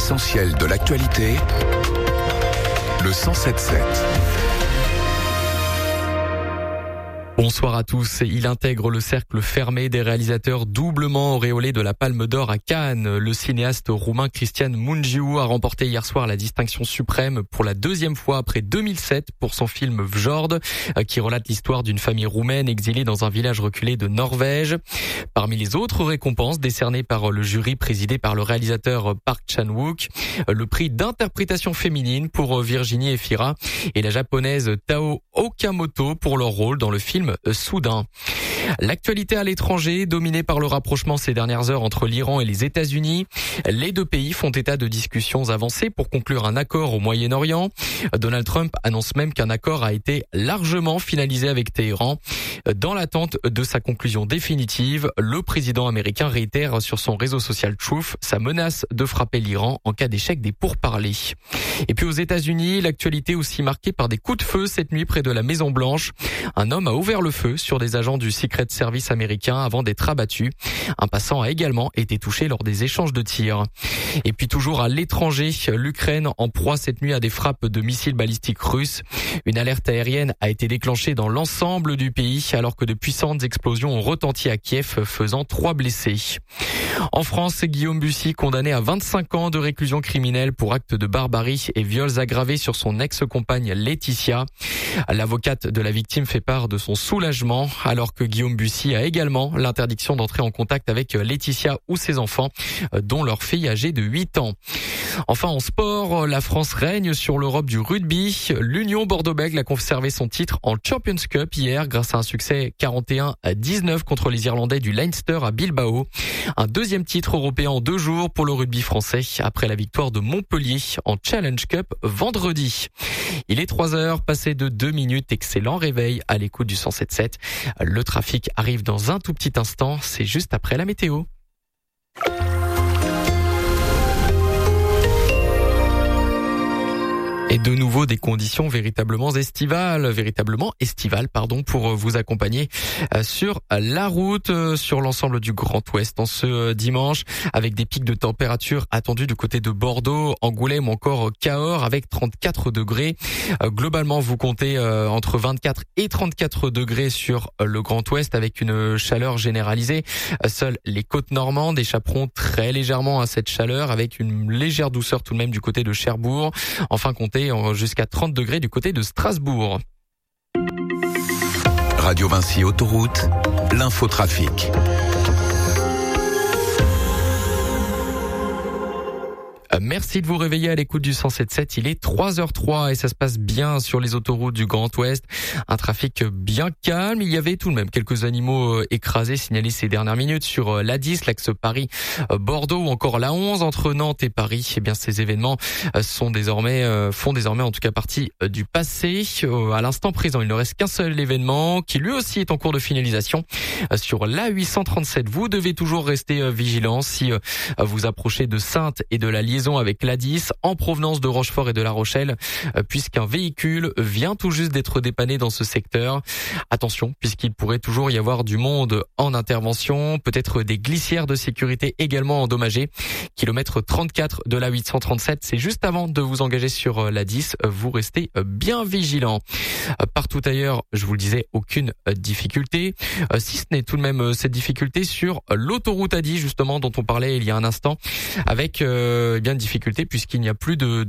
L'essentiel de l'actualité, le 107.7. Bonsoir à tous. Il intègre le cercle fermé des réalisateurs doublement auréolés de la Palme d'Or à Cannes. Le cinéaste roumain Cristian Mungiu a remporté hier soir la distinction suprême pour la deuxième fois après 2007 pour son film Vjord, qui relate l'histoire d'une famille roumaine exilée dans un village reculé de Norvège. Parmi les autres récompenses décernées par le jury présidé par le réalisateur Park Chan-wook, le prix d'interprétation féminine pour Virginie Efira et la japonaise Tao Okamoto pour leur rôle dans le film Soudain. L'actualité à l'étranger, dominée par le rapprochement ces dernières heures entre l'Iran et les États-Unis. Les deux pays font état de discussions avancées pour conclure un accord au Moyen-Orient. Donald Trump annonce même qu'un accord a été largement finalisé avec Téhéran. Dans l'attente de sa conclusion définitive, le président américain réitère sur son réseau social Truth sa menace de frapper l'Iran en cas d'échec des pourparlers. Et puis aux États-Unis, l'actualité aussi marquée par des coups de feu cette nuit près de la Maison-Blanche. Un homme a ouvert le feu sur des agents du Secret Service américain avant d'être abattu. Un passant a également été touché lors des échanges de tirs. Et puis toujours à l'étranger, l'Ukraine en proie cette nuit à des frappes de missiles balistiques russes. Une alerte aérienne a été déclenchée dans l'ensemble du pays alors que de puissantes explosions ont retenti à Kiev, faisant 3 blessés. En France, Guillaume Bussy condamné à 25 ans de réclusion criminelle pour actes de barbarie et viols aggravés sur son ex-compagne Laetitia. L'avocate de la victime fait part de son soulagement alors que Guillaume Bussy a également l'interdiction d'entrer en contact avec Laetitia ou ses enfants, dont leur fille âgée de 8 ans. Enfin, en sport, la France règne sur l'Europe du rugby. L'Union Bordeaux-Bègles a conservé son titre en Champions Cup hier grâce à un succès 41-19 contre les Irlandais du Leinster à Bilbao. Un deuxième titre européen en 2 jours pour le rugby français après la victoire de Montpellier en Challenge Cup vendredi. Il est 3h, passé de 2 minutes. Excellent réveil à l'écoute du 107.7. Le trafic arrive dans un tout petit instant. C'est juste après la météo. Et de nouveau des conditions véritablement estivales, pour vous accompagner sur la route, sur l'ensemble du Grand Ouest en ce dimanche, avec des pics de température attendus du côté de Bordeaux, Angoulême ou encore Cahors, avec 34 degrés. Globalement, vous comptez entre 24 et 34 degrés sur le Grand Ouest, avec une chaleur généralisée. Seules les côtes normandes échapperont très légèrement à cette chaleur, avec une légère douceur tout de même du côté de Cherbourg. Enfin, comptez jusqu'à 30 degrés du côté de Strasbourg. Radio Vinci Autoroute, l'infotrafic. Merci de vous réveiller à l'écoute du 107.7. Il est 3h03 et ça se passe bien sur les autoroutes du Grand Ouest. Un trafic bien calme. Il y avait tout de même quelques animaux écrasés signalés ces dernières minutes sur l'A10, l'axe Paris-Bordeaux ou encore l'A11 entre Nantes et Paris. Eh bien, ces événements font désormais en tout cas partie du passé. À l'instant présent, il ne reste qu'un seul événement qui lui aussi est en cours de finalisation sur l'A837. Vous devez toujours rester vigilant si vous approchez de Saintes et de la liaison avec l'A10 en provenance de Rochefort et de La Rochelle, puisqu'un véhicule vient tout juste d'être dépanné dans ce secteur. Attention, puisqu'il pourrait toujours y avoir du monde en intervention, peut-être des glissières de sécurité également endommagées. Kilomètre 34 de la 837, c'est juste avant de vous engager sur l'A10. Vous restez bien vigilant. Partout ailleurs, je vous le disais, aucune difficulté, si ce n'est tout de même cette difficulté sur l'autoroute A10 justement dont on parlait il y a un instant, avec bien de difficultés puisqu'il n'y a plus de